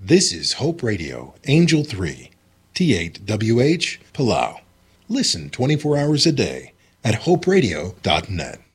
This is Hope Radio, Angel 3, T8WH, Palau. Listen 24 hours a day at hoperadio.net.